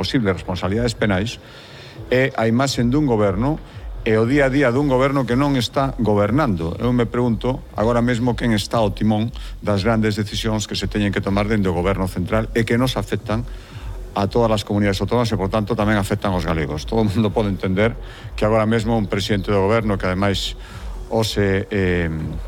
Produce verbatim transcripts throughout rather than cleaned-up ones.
posibles responsabilidades penais, é a imaxe dun goberno e o día a día dun goberno que non está gobernando. Eu me pregunto agora mesmo quen está ao timón das grandes decisións que se teñen que tomar dentro do goberno central e que nos afectan a todas as comunidades autónomas e, por tanto, tamén afectan aos galegos. Todo o mundo pode entender que agora mesmo un presidente do goberno que, ademais, ose... Eh,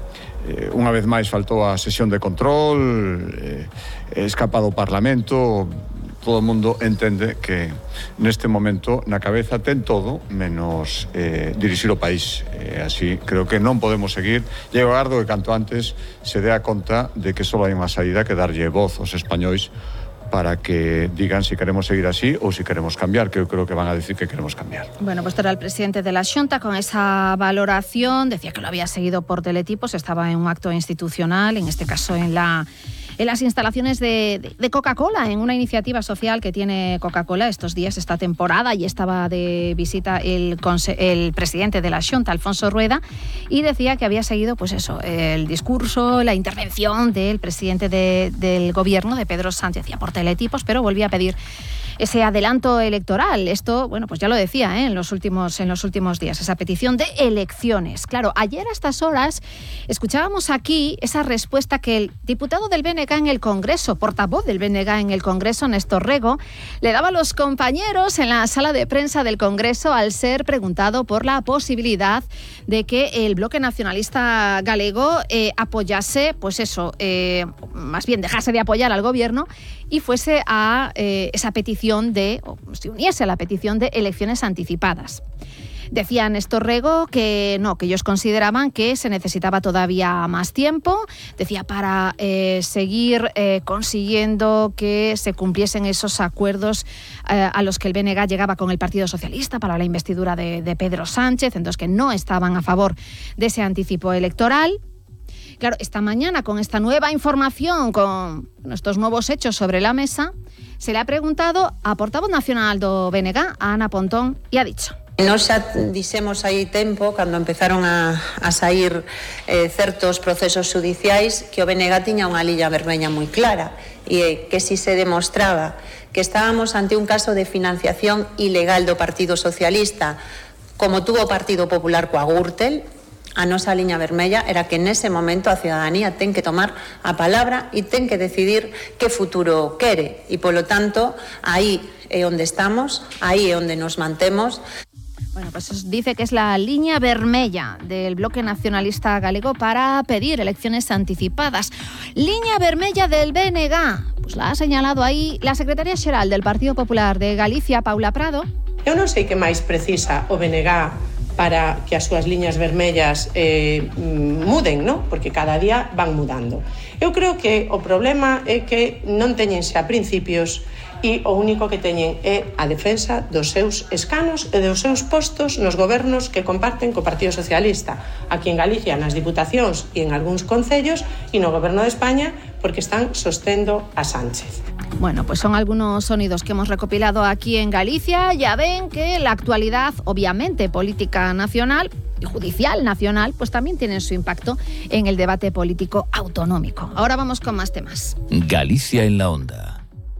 Eh, unha vez máis faltou a sesión de control, eh, escapa do Parlamento, todo o mundo entende que neste momento na cabeza ten todo menos eh, dirixir o país. Eh, así creo que non podemos seguir. E eu agardo que canto antes se dea conta de que só hai unha saída que darlle voz aos españois para que digan si queremos seguir así ou si queremos cambiar, que eu creo que van a decir que queremos cambiar. Bueno, pues era el presidente de la Xunta con esa valoración, decía que lo había seguido por teletipos, estaba en un acto institucional, en este caso en la en las instalaciones de, de, de Coca-Cola, en una iniciativa social que tiene Coca-Cola estos días, esta temporada, y estaba de visita el, el presidente de la Xunta, Alfonso Rueda, y decía que había seguido, pues eso, el discurso, la intervención del presidente de, del gobierno, de Pedro Sánchez, ya por teletipos, pero volvía a pedir ese adelanto electoral. Esto, bueno, pues ya lo decía, ¿eh? en los últimos en los últimos días, esa petición de elecciones. Claro, ayer a estas horas escuchábamos aquí esa respuesta que el diputado del B N G en el Congreso, portavoz del B N G en el Congreso, Néstor Rego, le daba a los compañeros en la sala de prensa del Congreso al ser preguntado por la posibilidad de que el bloque nacionalista galego eh, apoyase, pues eso, eh, más bien dejase de apoyar al gobierno y fuese a eh, esa petición de, o se uniese a la petición de elecciones anticipadas. Decía Néstor Rego que no, que ellos consideraban que se necesitaba todavía más tiempo, decía, para eh, seguir eh, consiguiendo que se cumpliesen esos acuerdos eh, a los que el B N G llegaba con el Partido Socialista para la investidura de, de Pedro Sánchez, entonces que no estaban a favor de ese anticipo electoral. Claro, esta mañana, con esta nueva información, con estos nuevos hechos sobre la mesa, se le ha preguntado a portavoz nacional do B N G, a Ana Pontón, e ha dicho: Nos xa dixemos aí tempo, cando empezaron a, a sair eh, certos procesos judiciais, que o B N G tiña unha liña vermella moi clara, e que si se demostraba que estábamos ante un caso de financiación ilegal do Partido Socialista, como tuvo o Partido Popular coa Gürtel, a nosa liña vermella era que nese momento a ciudadanía ten que tomar a palabra e ten que decidir que futuro quere. E, polo tanto, aí é onde estamos, aí é onde nos mantemos. Bueno, pues dice que es la línea vermella del bloque nacionalista galego para pedir elecciones anticipadas. Línea vermella del B N G, pues la ha señalado aí la secretaria xeral del Partido Popular de Galicia, Paula Prado. Eu non sei que máis precisa o B N G para que as súas liñas vermellas eh, muden, ¿no? Porque cada día van mudando. Eu creo que o problema é que non teñen xa principios e o único que teñen é a defensa dos seus escanos e dos seus postos nos gobernos que comparten co Partido Socialista, aquí en Galicia nas diputacións e en algúns concellos, e no goberno de España porque están sostendo a Sánchez. Bueno, pues son algunos sonidos que hemos recopilado aquí en Galicia. Ya ven que la actualidad, obviamente, política nacional y judicial nacional, pues también tienen su impacto en el debate político autonómico. Ahora vamos con más temas. Galicia en la onda.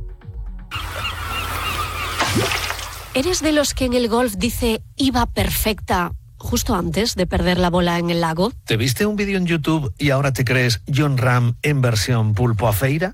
¿Eres de los que en el golf dice iba perfecta justo antes de perder la bola en el lago? ¿Te viste un vídeo en YouTube y ahora te crees Jon Rahm en versión pulpo a feira?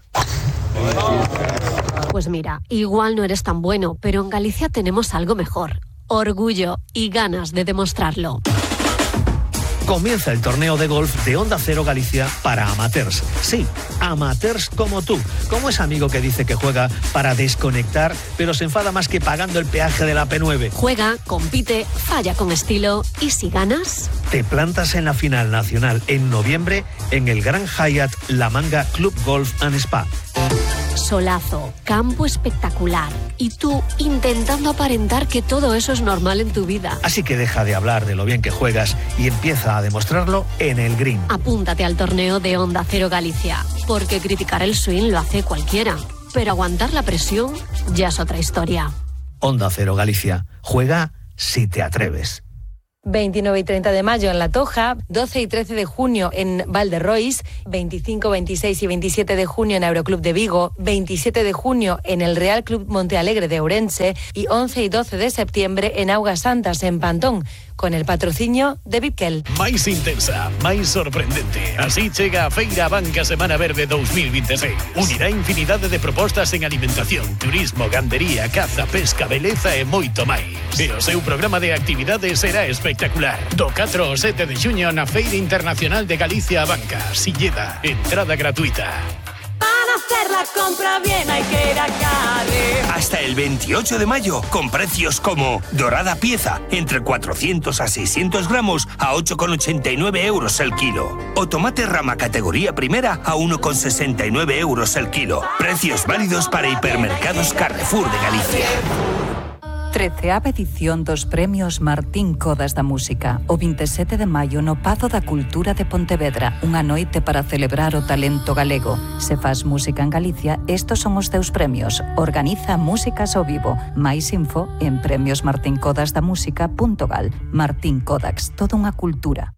Pues mira, igual no eres tan bueno, pero en Galicia tenemos algo mejor: orgullo y ganas de demostrarlo. Comienza el torneo de golf de Onda Cero Galicia para amateurs. Sí, amateurs como tú, como ese amigo que dice que juega para desconectar, pero se enfada más que pagando el peaje de la P nueve. Juega, compite, falla con estilo, y si ganas, te plantas en la final nacional en noviembre en el Gran Hyatt La Manga Club Golf and Spa. Solazo, campo espectacular, y tú intentando aparentar que todo eso es normal en tu vida. Así que deja de hablar de lo bien que juegas y empieza a demostrarlo en el green. Apúntate al torneo de Onda Cero Galicia, porque criticar el swing lo hace cualquiera, pero aguantar la presión ya es otra historia. Onda Cero Galicia, juega si te atreves. veintinueve y treinta de mayo en La Toja, doce y trece de junio en Valderrois, veinticinco, veintiséis y veintisiete de junio en Aeroclub de Vigo, veintisiete de junio en el Real Club Montealegre de Ourense y once y doce de septiembre en Augas Santas, en Pantón, con el patrocinio de Vipkel. Máis intensa, máis sorprendente. Así chega a Feira Banca Semana Verde dos mil veintiséis. Unirá infinidade de propostas en alimentación, turismo, gandería, caza, pesca, beleza e moito máis. E o seu programa de actividades será espectacular. Do catro ao sete de xuño na Feira Internacional de Galicia Banca, Silleda, entrada gratuita. Para hacer la compra bien hay que ir a Carre. Hasta el veintiocho de mayo, con precios como dorada pieza, entre cuatrocientos a seiscientos gramos a ocho con ochenta y nueve euros el kilo. O tomate rama categoría primera a uno con sesenta y nueve euros el kilo. Precios válidos para hipermercados Carrefour de Galicia. treceava edición dos Premios Martín Codas da Música. O veintisiete de maio no Pazo da Cultura de Pontevedra, unha noite para celebrar o talento galego. Se faz música en Galicia, estos son os teus premios. Organiza Músicas ao Vivo. Mais info en premios martin codas da música punto gal. Martín Codax, toda unha cultura.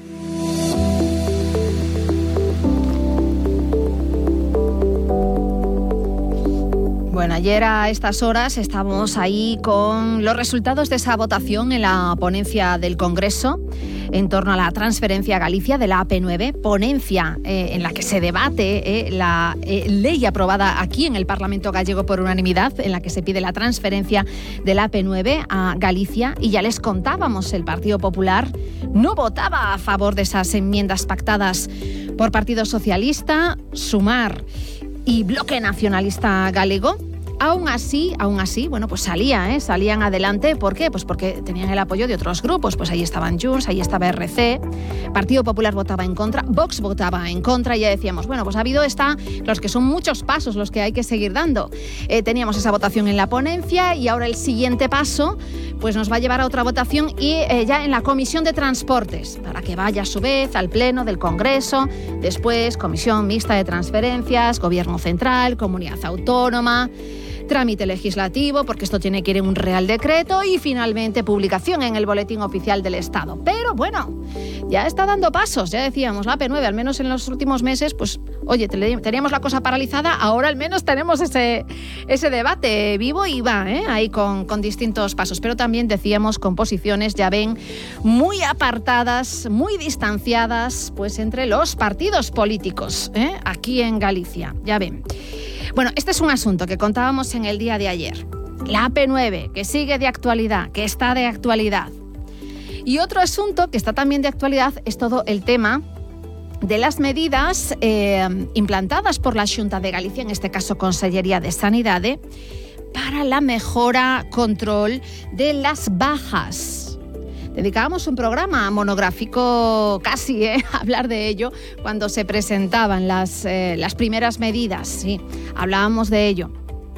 Bueno, ayer a estas horas estábamos ahí con los resultados de esa votación en la ponencia del Congreso en torno a la transferencia a Galicia de la A P nueve, ponencia eh, en la que se debate eh, la eh, ley aprobada aquí en el Parlamento gallego por unanimidad, en la que se pide la transferencia de la A P nueve a Galicia. Y ya les contábamos, el Partido Popular no votaba a favor de esas enmiendas pactadas por Partido Socialista, Sumar y Bloque Nacionalista Galego. Aún así, aún así, bueno, pues salía, ¿eh? salían adelante. ¿Por qué? Pues porque tenían el apoyo de otros grupos. Pues ahí estaban Junts, ahí estaba R C, Partido Popular votaba en contra, Vox votaba en contra, y ya decíamos, bueno, pues ha habido esta, los que son muchos pasos los que hay que seguir dando. Eh, teníamos esa votación en la ponencia y ahora el siguiente paso pues nos va a llevar a otra votación y eh, ya en la Comisión de Transportes, para que vaya a su vez al Pleno del Congreso, después Comisión Mixta de Transferencias, Gobierno Central, Comunidad Autónoma, trámite legislativo, porque esto tiene que ir en un Real Decreto, y finalmente publicación en el Boletín Oficial del Estado. Pero bueno, ya está dando pasos, ya decíamos, la A P nueve, al menos en los últimos meses, pues oye, teníamos la cosa paralizada, ahora al menos tenemos ese, ese debate vivo y va, ¿eh? ahí con, con distintos pasos. Pero también decíamos con posiciones, ya ven, muy apartadas, muy distanciadas, pues entre los partidos políticos, ¿eh? aquí en Galicia, ya ven. Bueno, este es un asunto que contábamos en el día de ayer. La A P nueve, que sigue de actualidad, que está de actualidad. Y otro asunto que está también de actualidad es todo el tema de las medidas eh, implantadas por la Xunta de Galicia, en este caso Consellería de Sanidade, para la mejora, control de las bajas. Dedicábamos un programa monográfico casi ¿eh? a hablar de ello cuando se presentaban las, eh, las primeras medidas. Sí, hablábamos de ello.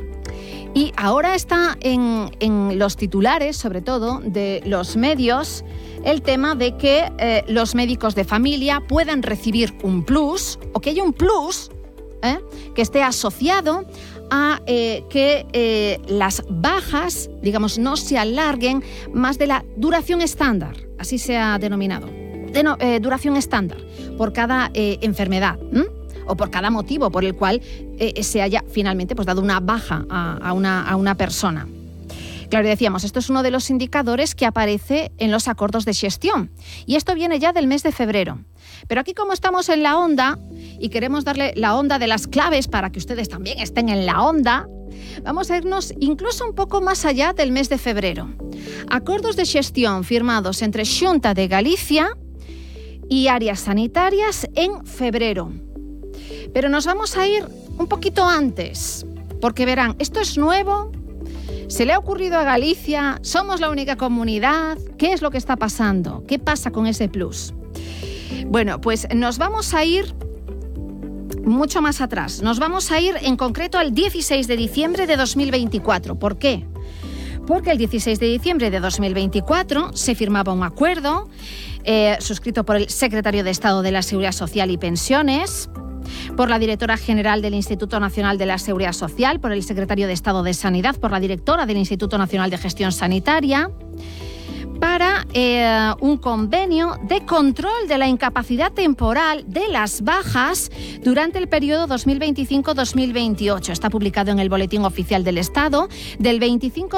Y ahora está en, en los titulares, sobre todo, de los medios, el tema de que eh, los médicos de familia puedan recibir un plus, o que haya un plus ¿eh? que esté asociado a eh, que eh, las bajas, digamos, no se alarguen más de la duración estándar, así se ha denominado, de no, eh, duración estándar, por cada eh, enfermedad, ¿m? o por cada motivo por el cual eh, se haya finalmente pues, dado una baja a, a, una, a una persona. Claro, decíamos, esto es uno de los indicadores que aparece en los acordos de xestión, y esto viene ya del mes de febrero. Pero aquí, como estamos en la onda y queremos darle la onda de las claves para que ustedes también estén en la onda, vamos a irnos incluso un poco más allá del mes de febrero. Acordos de xestión firmados entre Xunta de Galicia y áreas sanitarias en febrero. Pero nos vamos a ir un poquito antes, porque verán, esto es nuevo. ¿Se le ha ocurrido a Galicia? ¿Somos la única comunidad? ¿Qué es lo que está pasando? ¿Qué pasa con ese plus? Bueno, pues nos vamos a ir mucho más atrás. Nos vamos a ir en concreto al dieciséis de diciembre de dos mil veinticuatro. ¿Por qué? Porque el dieciséis de diciembre de dos mil veinticuatro se firmaba un acuerdo eh, suscrito por el secretario de Estado de la Seguridad Social y Pensiones, por la directora general del Instituto Nacional de la Seguridad Social, por el secretario de Estado de Sanidad, por la directora del Instituto Nacional de Gestión Sanitaria, para eh, un convenio de control de la incapacidad temporal de las bajas durante el periodo dos mil veinticinco dos mil veintiocho. Está publicado en el Boletín Oficial del Estado del veinticinco